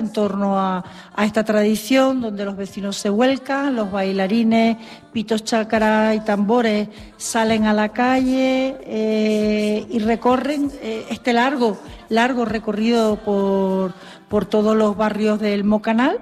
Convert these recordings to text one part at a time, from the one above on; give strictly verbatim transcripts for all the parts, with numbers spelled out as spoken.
en torno a, a esta tradición donde los vecinos se vuelcan, los bailarines, pitos, chácaras y tambores salen a la calle eh, y recorren eh, este largo, largo recorrido por, por todos los barrios del Mocanal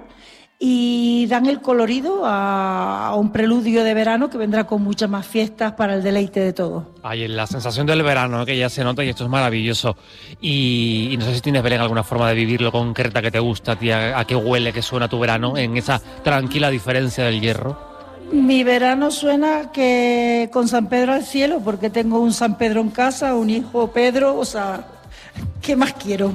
y dan el colorido a, a un preludio de verano que vendrá con muchas más fiestas para el deleite de todos. Ay, la sensación del verano, ¿no? Que ya se nota y esto es maravilloso. Y, y no sé si tienes, Belén, alguna forma de vivirlo concreta que te gusta, tía, a qué huele, qué suena tu verano en esa tranquila diferencia del Hierro. Mi verano suena que con San Pedro al cielo, porque tengo un San Pedro en casa, un hijo Pedro, o sea, ¿qué más quiero?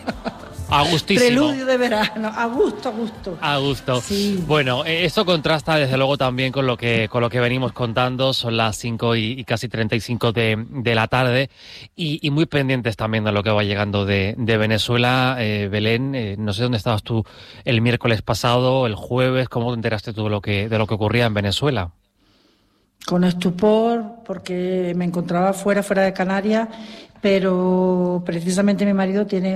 A gustísimo. Preludio de verano, a gusto, a gusto. A gusto. Sí. Bueno, esto contrasta desde luego también con lo que con lo que venimos contando. Son las cinco y, y casi treinta y cinco de, de la tarde y, y muy pendientes también de lo que va llegando de, de Venezuela. Eh, Belén, eh, no sé dónde estabas tú el miércoles pasado, el jueves, ¿cómo te enteraste tú de lo que, de lo que ocurría en Venezuela? Con estupor, porque me encontraba fuera, fuera de Canarias, pero precisamente mi marido tiene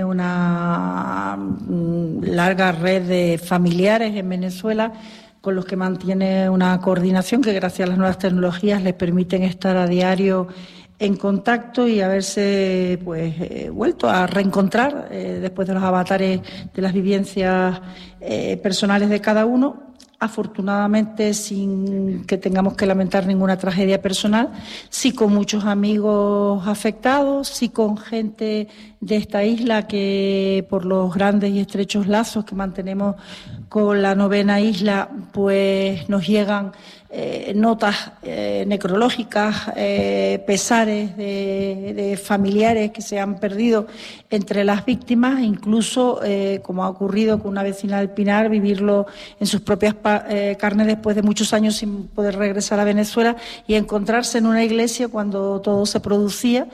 una larga red de familiares en Venezuela con los que mantiene una coordinación que gracias a las nuevas tecnologías les permiten estar a diario en contacto y haberse pues eh, vuelto a reencontrar eh, después de los avatares de las vivencias eh, personales de cada uno. Afortunadamente, sin que tengamos que lamentar ninguna tragedia personal, sí con muchos amigos afectados, sí con gente de esta isla que por los grandes y estrechos lazos que mantenemos con la novena isla, pues nos llegan eh, notas eh, necrológicas, eh, pesares de, de familiares que se han perdido entre las víctimas, incluso, eh, como ha ocurrido con una vecina del Pinar, vivirlo en sus propias eh, carnes después de muchos años sin poder regresar a Venezuela y encontrarse en una iglesia cuando todo se producía.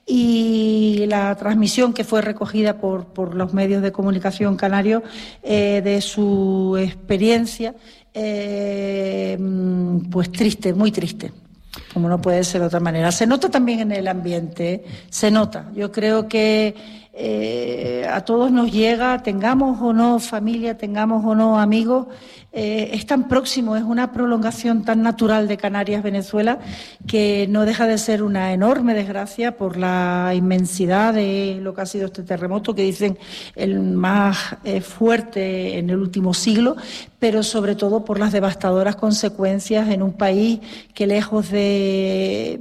Y la transmisión que fue recogida por, por los medios de comunicación canarios eh, de su experiencia, eh, pues triste, muy triste, como no puede ser de otra manera. Se nota también en el ambiente, se nota. Yo creo que eh, a todos nos llega, tengamos o no familia, tengamos o no amigos, eh, es tan próximo, es una prolongación tan natural de Canarias, Venezuela, que no deja de ser una enorme desgracia por la inmensidad de lo que ha sido este terremoto, que dicen el más eh, fuerte en el último siglo, pero sobre todo por las devastadoras consecuencias en un país que, lejos de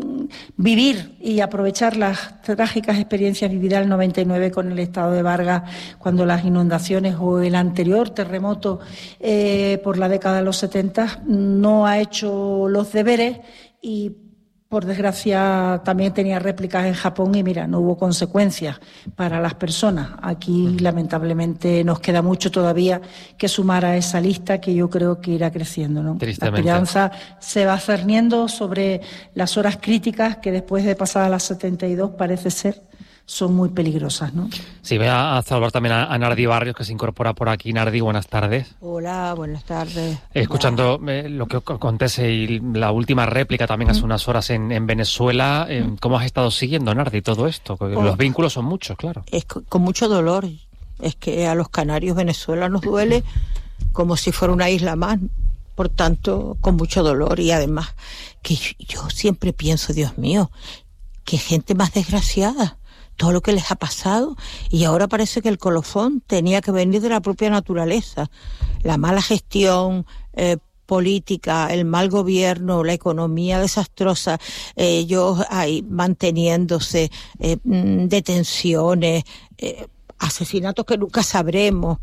vivir y aprovechar las trágicas experiencias vividas en el noventa y nueve con el estado de Vargas, cuando las inundaciones o el anterior terremoto eh, por la década de los setenta, no ha hecho los deberes y, por desgracia, también tenía réplicas en Japón y mira, no hubo consecuencias para las personas. Aquí, lamentablemente, nos queda mucho todavía que sumar a esa lista que yo creo que irá creciendo, ¿no? Tristemente. La esperanza se va cerniendo sobre las horas críticas que después de pasar a las setenta y dos parece ser son muy peligrosas, ¿no? Sí, voy a saludar también a, a Nardi Barrios, que se incorpora por aquí. Nardi, buenas tardes. Hola, buenas tardes. Escuchando eh, lo que acontece y la última réplica también hace unas horas en, en Venezuela, eh, ¿cómo has estado siguiendo, Nardi, todo esto? Porque oh, los vínculos son muchos, claro. Es con, con mucho dolor. Es que a los canarios Venezuela nos duele como si fuera una isla más. Por tanto, con mucho dolor. Y además, que yo, yo siempre pienso, Dios mío, qué gente más desgraciada. Todo lo que les ha pasado, y ahora parece que el colofón tenía que venir de la propia naturaleza. La mala gestión eh, política, el mal gobierno, la economía desastrosa, eh, ellos ahí manteniéndose, eh, detenciones, eh, asesinatos que nunca sabremos.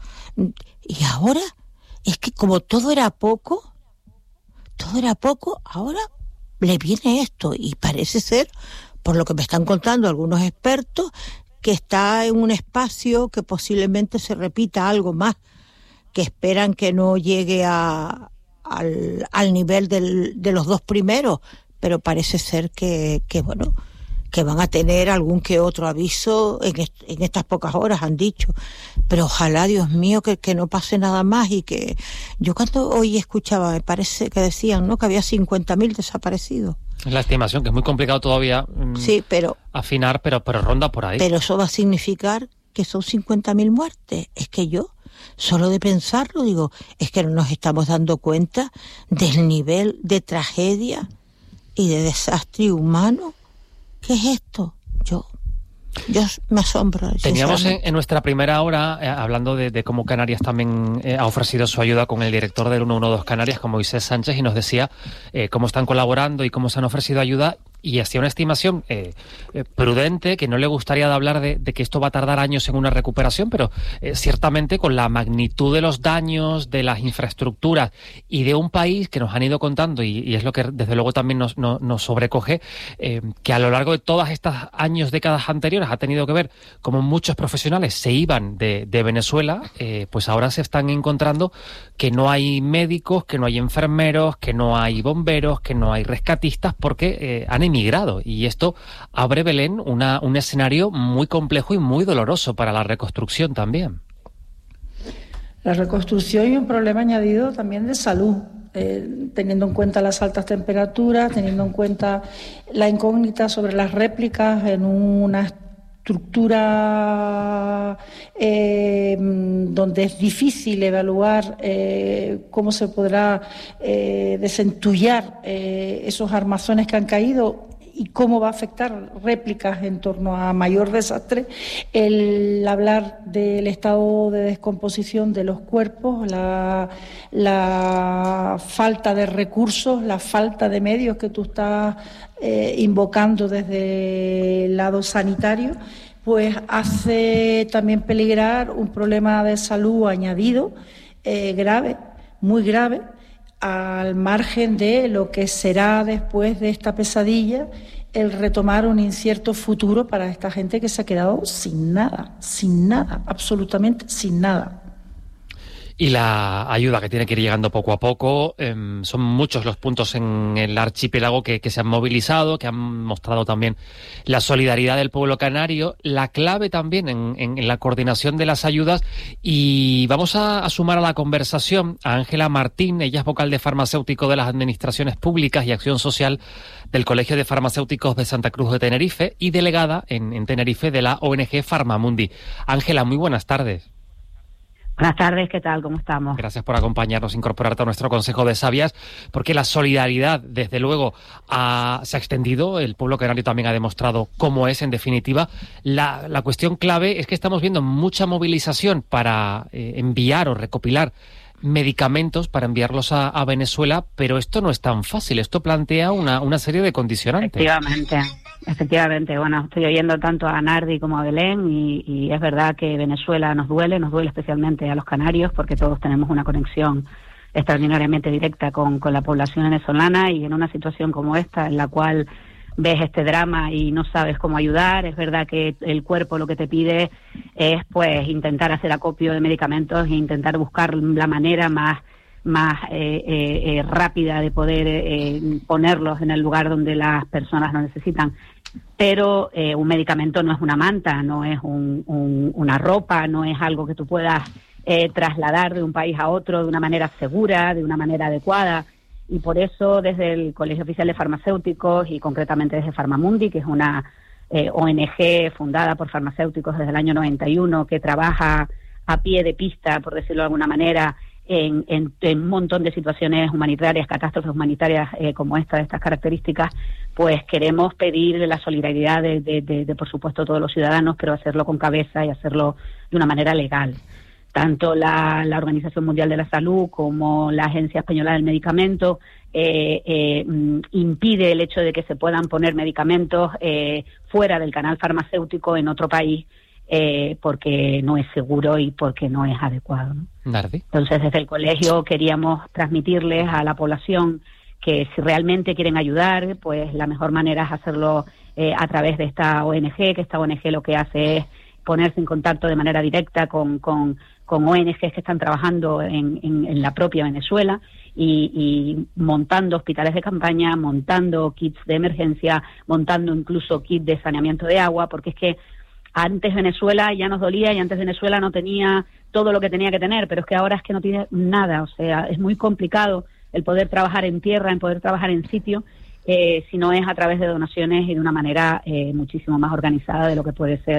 Y ahora, es que como todo era poco, todo era poco, ahora le viene esto, y parece ser, por lo que me están contando algunos expertos, que está en un espacio que posiblemente se repita algo más, que esperan que no llegue a, al, al nivel del, de los dos primeros, pero parece ser que, que bueno, que van a tener algún que otro aviso en, est- en estas pocas horas, han dicho. Pero ojalá, Dios mío, que, que no pase nada más. Y que yo cuando hoy escuchaba, me parece que decían, ¿no?, que había cincuenta mil desaparecidos. Es la estimación, que es muy complicado todavía mmm, sí, pero, afinar, pero, pero ronda por ahí. Pero eso va a significar que son cincuenta mil muertes. Es que yo, Solo de pensarlo, digo, es que no nos estamos dando cuenta del nivel de tragedia y de desastre humano. ¿Qué es esto? Yo... Yo me asombro. Teníamos en, en nuestra primera hora, eh, hablando de, de cómo Canarias también eh, ha ofrecido su ayuda, con el director del ciento doce Canarias, con Moisés Sánchez, y nos decía eh, cómo están colaborando y cómo se han ofrecido ayuda, y hacía una estimación eh, eh, prudente, que no le gustaría de hablar de, de que esto va a tardar años en una recuperación, pero eh, ciertamente con la magnitud de los daños, de las infraestructuras y de un país que nos han ido contando, y, y es lo que desde luego también nos, nos, nos sobrecoge, eh, que a lo largo de todas estas años, décadas anteriores, ha tenido que ver cómo muchos profesionales se iban de, de Venezuela, eh, pues ahora se están encontrando que no hay médicos, que no hay enfermeros, que no hay bomberos, que no hay rescatistas, porque eh, han emigrado, y esto abre, Belén, una, un escenario muy complejo y muy doloroso para la reconstrucción también. La reconstrucción y un problema añadido también de salud, eh, teniendo en cuenta las altas temperaturas, teniendo en cuenta la incógnita sobre las réplicas en una estructura eh, donde es difícil evaluar eh, cómo se podrá eh, desentullar eh, esos armazones que han caído y cómo va a afectar réplicas en torno a mayor desastre. El hablar del estado de descomposición de los cuerpos, la, la falta de recursos, la falta de medios que tú estás eh, invocando desde el lado sanitario, pues hace también peligrar un problema de salud añadido, eh, grave, muy grave, al margen de lo que será después de esta pesadilla el retomar un incierto futuro para esta gente que se ha quedado sin nada, sin nada, absolutamente sin nada. Y la ayuda que tiene que ir llegando poco a poco, eh, son muchos los puntos en el archipiélago que, que se han movilizado, que han mostrado también la solidaridad del pueblo canario, la clave también en, en, en la coordinación de las ayudas. Y vamos a, a sumar a la conversación a Ángela Martín. Ella es vocal de farmacéutico de las Administraciones Públicas y Acción Social del Colegio de Farmacéuticos de Santa Cruz de Tenerife y delegada en, en Tenerife de la O N G Farmamundi. Ángela, muy buenas tardes. Buenas tardes, ¿qué tal? ¿Cómo estamos? Gracias por acompañarnos, incorporarte a nuestro Consejo de Sabias, porque la solidaridad, desde luego, ha, se ha extendido. El pueblo canario también ha demostrado cómo es, en definitiva. La, la cuestión clave es que estamos viendo mucha movilización para eh, enviar o recopilar medicamentos para enviarlos a, a Venezuela, pero esto no es tan fácil. Esto plantea una, una serie de condicionantes. Efectivamente, efectivamente. Bueno, estoy oyendo tanto a Nardi como a Belén y, y es verdad que Venezuela nos duele, nos duele especialmente a los canarios porque todos tenemos una conexión extraordinariamente directa con, con la población venezolana, y en una situación como esta en la cual ves este drama y no sabes cómo ayudar, es verdad que el cuerpo lo que te pide es pues intentar hacer acopio de medicamentos e intentar buscar la manera más más eh, eh, eh, rápida de poder eh, ponerlos en el lugar donde las personas lo necesitan. Pero eh, un medicamento no es una manta, no es un, un, una ropa, no es algo que tú puedas eh, trasladar de un país a otro de una manera segura, de una manera adecuada. Y por eso desde el Colegio Oficial de Farmacéuticos y concretamente desde Farmamundi, que es una eh, O N G fundada por farmacéuticos desde el año noventa y uno, que trabaja a pie de pista, por decirlo de alguna manera, en, en, en un montón de situaciones humanitarias, catástrofes humanitarias eh, como esta, de estas características, pues queremos pedir la solidaridad de, de, de, de, por supuesto, todos los ciudadanos, pero hacerlo con cabeza y hacerlo de una manera legal. Tanto la, la Organización Mundial de la Salud como la Agencia Española del Medicamento eh, eh, impide el hecho de que se puedan poner medicamentos eh, fuera del canal farmacéutico en otro país eh, porque no es seguro y porque no es adecuado, ¿no? Entonces, desde el colegio queríamos transmitirles a la población que si realmente quieren ayudar, pues la mejor manera es hacerlo eh, a través de esta O N G, que esta O N G lo que hace es ponerse en contacto de manera directa con, con, con O N Ges que están trabajando en, en, en la propia Venezuela y, y montando hospitales de campaña, montando kits de emergencia, montando incluso kits de saneamiento de agua, porque es que antes Venezuela ya nos dolía y antes Venezuela no tenía todo lo que tenía que tener, pero es que ahora es que no tiene nada. O sea, es muy complicado el poder trabajar en tierra, el poder trabajar en sitio, eh, si no es a través de donaciones y de una manera eh, muchísimo más organizada de lo que puede ser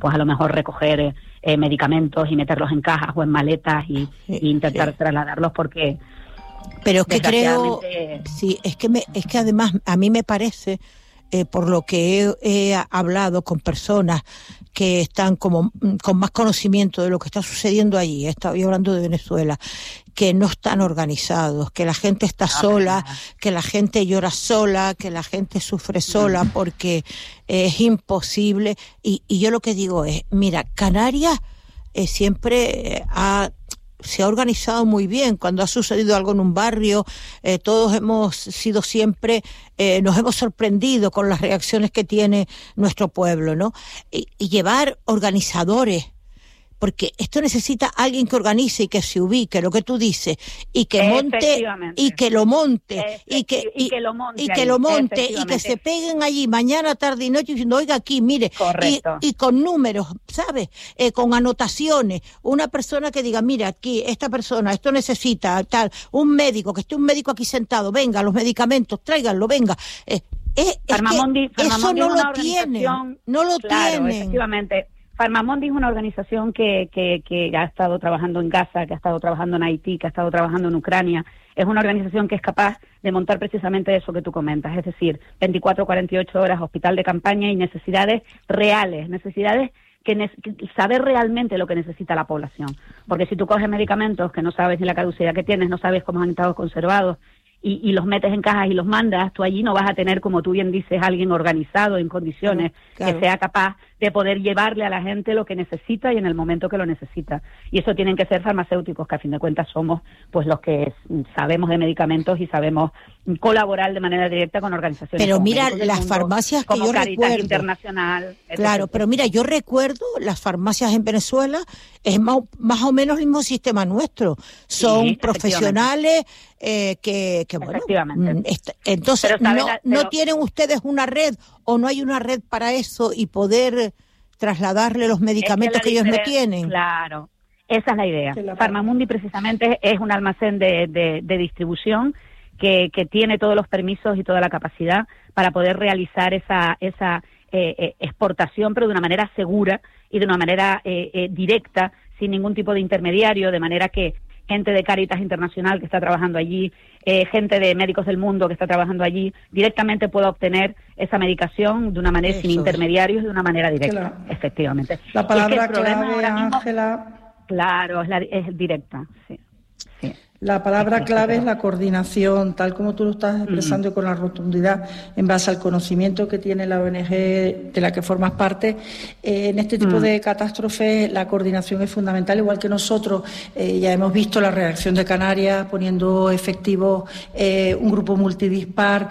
pues a lo mejor recoger eh, eh, medicamentos y meterlos en cajas o en maletas y, sí, y intentar sí. trasladarlos porque... Pero es que creo, sí, es que, me, es que además a mí me parece, eh, por lo que he, he hablado con personas que están como con más conocimiento de lo que está sucediendo allí, estoy hablando de Venezuela, que no están organizados, que la gente está sola, que la gente llora sola, que la gente sufre sola porque es imposible. Y, y yo lo que digo es, mira, Canarias eh, siempre ha... se ha organizado muy bien. Cuando ha sucedido algo en un barrio, eh, todos hemos sido siempre, eh, nos hemos sorprendido con las reacciones que tiene nuestro pueblo, ¿no? Y, y llevar organizadores, porque esto necesita alguien que organice y que se ubique, lo que tú dices, y que monte, y que lo monte, y que, y, y que lo monte, y, que, lo monte y que se peguen allí mañana, tarde y noche diciendo, oiga, aquí, mire, y, y con números, ¿sabes? Eh, con anotaciones, una persona que diga, mira, aquí, esta persona, esto necesita, tal, un médico, que esté un médico aquí sentado, venga, los medicamentos, tráiganlo, venga. Eh, eh, Farmamundi, es que Farmamundi eso no es lo tienen, no lo claro, tienen. Efectivamente. Farmamundi es una organización que, que, que ha estado trabajando en Gaza, que ha estado trabajando en Haití, que ha estado trabajando en Ucrania. Es una organización que es capaz de montar precisamente eso que tú comentas, es decir, veinticuatro, cuarenta y ocho horas hospital de campaña y necesidades reales, necesidades que, ne- que saber realmente lo que necesita la población. Porque si tú coges medicamentos que no sabes ni la caducidad que tienes, no sabes cómo han estado conservados, Y, y los metes en cajas y los mandas, tú allí no vas a tener, como tú bien dices, alguien organizado en condiciones claro, claro. que sea capaz de poder llevarle a la gente lo que necesita y en el momento que lo necesita. Y eso tienen que ser farmacéuticos, que a fin de cuentas somos pues los que sabemos de medicamentos y sabemos colaborar de manera directa con organizaciones. Pero como mira, Médicos del las Mundo, farmacias que como yo Caritas recuerdo. Internacional. Claro, pero mira, yo recuerdo las farmacias en Venezuela, es más, más o menos el mismo sistema nuestro. Son sí, profesionales eh, que, que bueno. Est- entonces, pero, ¿sabes, no, pero, ¿no tienen ustedes una red o no hay una red para eso y poder trasladarle los medicamentos es que, que ellos no tienen? Claro, esa es la idea. Farmamundi precisamente es un almacén de, de, de distribución que, que tiene todos los permisos y toda la capacidad para poder realizar esa, esa eh, eh, exportación, pero de una manera segura y de una manera eh, eh, directa, sin ningún tipo de intermediario, de manera que gente de Caritas Internacional que está trabajando allí, eh, gente de Médicos del Mundo que está trabajando allí, directamente pueda obtener esa medicación de una manera Eso. sin intermediarios, de una manera directa, claro. efectivamente. La palabra es que el clave, Ángela... Claro, es, la, es directa, sí. sí. La palabra clave es la coordinación, tal como tú lo estás expresando uh-huh. con la rotundidad, en base al conocimiento que tiene la O N G de la que formas parte. Eh, en este tipo uh-huh. de catástrofes la coordinación es fundamental, igual que nosotros eh, ya hemos visto la reacción de Canarias poniendo efectivos, eh, un grupo multidispar,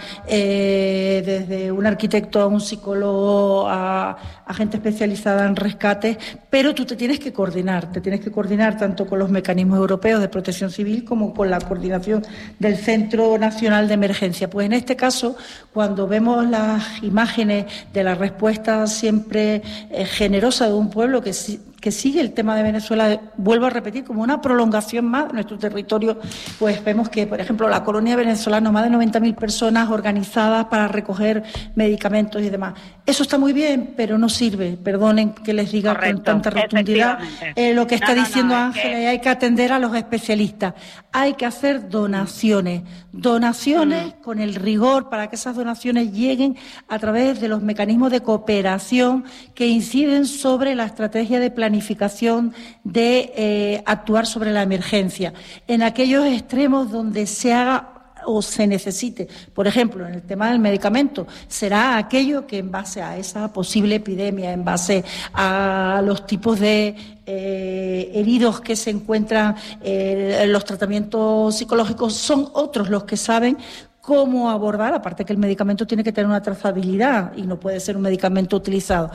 eh, desde un arquitecto a un psicólogo a, a gente especializada en rescate, pero tú te tienes que coordinar, te tienes que coordinar tanto con los mecanismos europeos de protección civil como con la coordinación del Centro Nacional de Emergencia. Pues en este caso, cuando vemos las imágenes de la respuesta siempre eh, generosa de un pueblo que, que sigue el tema de Venezuela, vuelvo a repetir, como una prolongación más de nuestro territorio, pues vemos que, por ejemplo, la colonia venezolana, más de noventa mil personas organizadas para recoger medicamentos y demás. Eso está muy bien, pero no sirve, perdonen que les diga Correcto, con tanta rotundidad eh, lo que está no, no, diciendo no, Ángela, que... y hay que atender a los especialistas. Hay que hacer donaciones, donaciones mm. con el rigor para que esas donaciones lleguen a través de los mecanismos de cooperación que inciden sobre la estrategia de planificación de eh, actuar sobre la emergencia. En aquellos extremos donde se haga o se necesite. Por ejemplo, en el tema del medicamento, será aquello que en base a esa posible epidemia, en base a los tipos de eh, heridos que se encuentran eh, en los tratamientos psicológicos, son otros los que saben cómo abordar, aparte que el medicamento tiene que tener una trazabilidad y no puede ser un medicamento utilizado.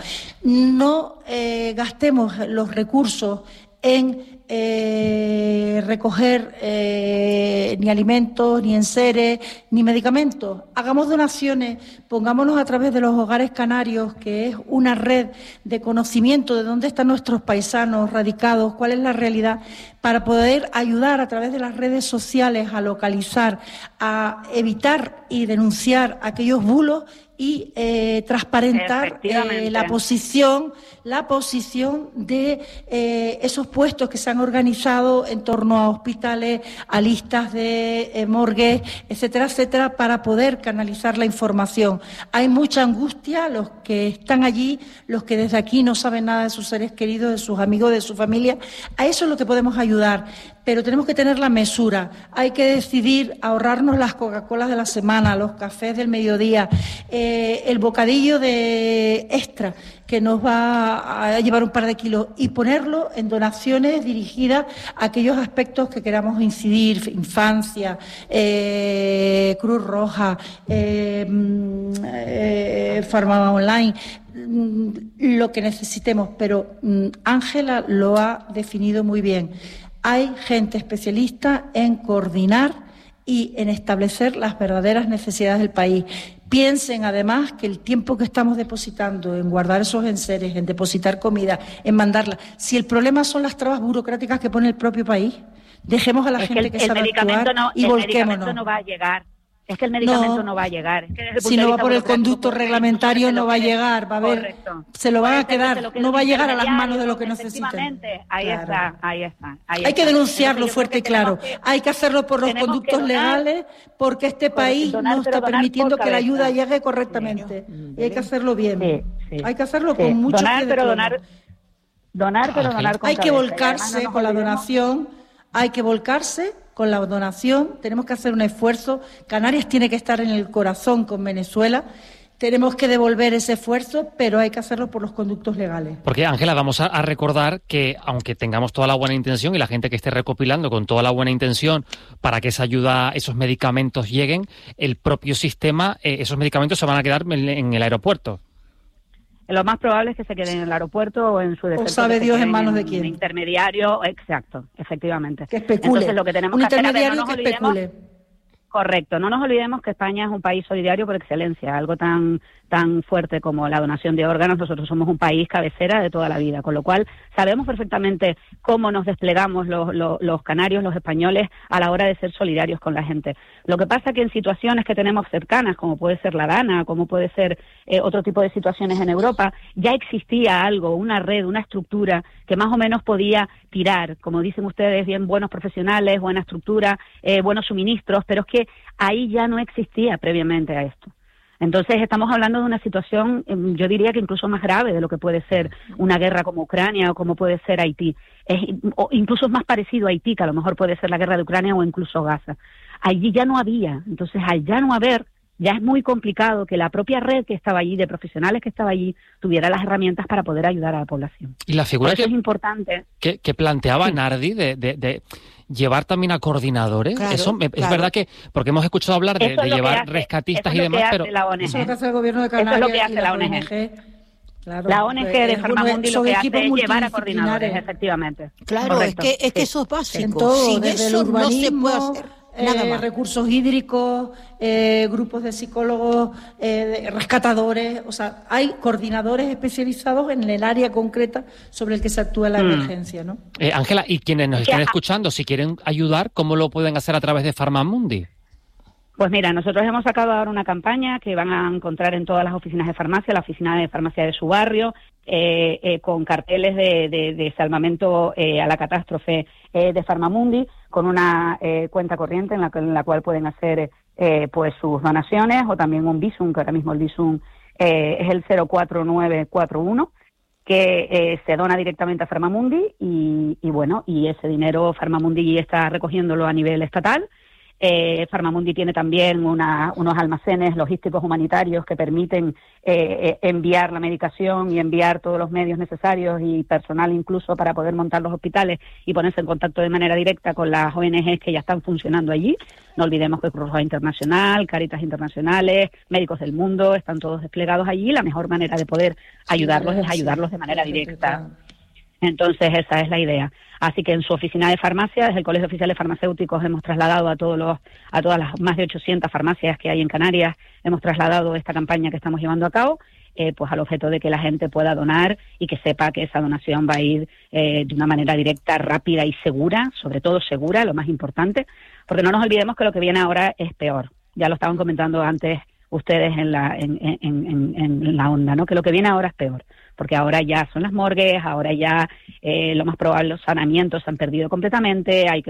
No eh, gastemos los recursos en eh, recoger eh, ni alimentos, ni enseres, ni medicamentos. Hagamos donaciones, pongámonos a través de los hogares canarios, que es una red de conocimiento de dónde están nuestros paisanos radicados, cuál es la realidad, para poder ayudar a través de las redes sociales a localizar, a evitar y denunciar aquellos bulos y eh, transparentar eh, la posición, la posición de eh, esos puestos que se han organizado en torno a hospitales, a listas de eh, morgues, etcétera, etcétera, para poder canalizar la información. Hay mucha angustia, los que están allí, los que desde aquí no saben nada de sus seres queridos, de sus amigos, de su familia. A eso es lo que podemos ayudar, pero tenemos que tener la mesura. Hay que decidir ahorrarnos las Coca-Colas de la semana, los cafés del mediodía, eh, el bocadillo de extra que nos va a llevar un par de kilos y ponerlo en donaciones dirigidas a aquellos aspectos que queramos incidir, infancia, eh, Cruz Roja, eh, eh, Farma Online, lo que necesitemos, pero Ángela lo ha definido muy bien. Hay gente especialista en coordinar y en establecer las verdaderas necesidades del país. Piensen, además, que el tiempo que estamos depositando en guardar esos enseres, en depositar comida, en mandarla, si el problema son las trabas burocráticas que pone el propio país, dejemos a la es gente que, el, que sabe actuar no, y el volquémonos. El medicamento no va a llegar. Es que el medicamento no, no va a llegar. Es que desde el punto si no va por el burocrático, conducto reglamentario no va a llegar, va a haber, correcto. se lo van a Puede quedar, no va a llegar a las manos de lo que necesitan. Ahí claro. está, ahí está. Ahí Hay está. que denunciarlo Entonces, fuerte y claro. Que, Hay que hacerlo por los conductos donar, legales, porque este país donar, no está permitiendo que la ayuda llegue correctamente. Sí. Y hay que hacerlo bien. Sí, sí. Hay que hacerlo sí. con mucho donar, pero donar, donar, pero Ángel. donar con Hay que cabeza. volcarse con la donación, hay que volcarse con la donación, tenemos que hacer un esfuerzo. Canarias tiene que estar en el corazón con Venezuela. Tenemos que devolver ese esfuerzo, pero hay que hacerlo por los conductos legales. Porque, Ángela, vamos a, a recordar que, aunque tengamos toda la buena intención y la gente que esté recopilando con toda la buena intención para que esa ayuda, esos medicamentos lleguen, el propio sistema, eh, esos medicamentos se van a quedar en, en el aeropuerto. Lo más probable es que se queden en el aeropuerto o en su defecto. O sabe Dios en manos de quién. Un intermediario, exacto, efectivamente. Que especule. Entonces, lo que tenemos un que hacer, intermediario no nos que olvidemos, especule. Correcto, no nos olvidemos que España es un país solidario por excelencia, algo tan tan fuerte como la donación de órganos. Nosotros somos un país cabecera de toda la vida, con lo cual sabemos perfectamente cómo nos desplegamos los, los, los canarios, los españoles, a la hora de ser solidarios con la gente. Lo que pasa que en situaciones que tenemos cercanas, como puede ser la Dana, como puede ser eh, otro tipo de situaciones en Europa, ya existía algo, una red, una estructura que más o menos podía tirar, como dicen ustedes, bien buenos profesionales, buena estructura, eh, buenos suministros, pero es que ahí ya no existía previamente a esto. Entonces estamos hablando de una situación, yo diría que incluso más grave de lo que puede ser una guerra como Ucrania o como puede ser Haití. Es, o incluso es más parecido a Haití, que a lo mejor puede ser la guerra de Ucrania o incluso Gaza. Allí ya no había, entonces al ya no haber, ya es muy complicado que la propia red que estaba allí, de profesionales que estaba allí, tuviera las herramientas para poder ayudar a la población. Y la figura que, que, es importante. que, que planteaba sí. Nardi de... de, de... llevar también a coordinadores, claro, eso es claro. verdad que, porque hemos escuchado hablar de, de llevar hace, rescatistas y demás, pero eso es lo que hace el gobierno de Canarias, eso es lo que hace la O N G. Claro, la O N G de Farmamundi lo que hace es llevar a coordinadores, efectivamente. Claro, es que, es que eso es básico. En todo, sin desde eso el urbanismo, no se puede hacer. Nada Eh, más. recursos hídricos, eh, grupos de psicólogos, eh, de rescatadores, o sea, hay coordinadores especializados en el área concreta sobre el que se actúa la mm. emergencia, ¿no? Ángela, eh, y quienes nos están escuchando, si quieren ayudar, ¿cómo lo pueden hacer a través de Farmamundi? Pues mira, nosotros hemos sacado ahora una campaña que van a encontrar en todas las oficinas de farmacia, la oficina de farmacia de su barrio, eh, eh, con carteles de, de, de salvamento eh, a la catástrofe eh, de Farmamundi, con una eh, cuenta corriente en la, en la cual pueden hacer eh, pues sus donaciones, o también un Bizum, que ahora mismo el Bizum eh, es el cero cuatro nueve cuatro uno, que eh, se dona directamente a Farmamundi y, y bueno, y ese dinero Farmamundi está recogiéndolo a nivel estatal. Eh, Farmamundi tiene también una, unos almacenes logísticos humanitarios que permiten eh, enviar la medicación y enviar todos los medios necesarios y personal incluso para poder montar los hospitales y ponerse en contacto de manera directa con las O N Ges que ya están funcionando allí. No olvidemos que Cruz Roja Internacional, Cáritas Internacionales, Médicos del Mundo, están todos desplegados allí. La mejor manera de poder ayudarlos es ayudarlos de manera directa. Entonces esa es la idea. Así que en su oficina de farmacia, desde el Colegio Oficial de Farmacéuticos, hemos trasladado a todos los, a todas las más de ochocientas farmacias que hay en Canarias, hemos trasladado esta campaña que estamos llevando a cabo, eh, pues al objeto de que la gente pueda donar y que sepa que esa donación va a ir eh, de una manera directa, rápida y segura, sobre todo segura, lo más importante, porque no nos olvidemos que lo que viene ahora es peor. Ya lo estaban comentando antes ustedes en la en, en, en, en la onda, ¿no? Que lo que viene ahora es peor, porque ahora ya son las morgues, ahora ya eh, lo más probable los sanamientos se han perdido completamente, hay que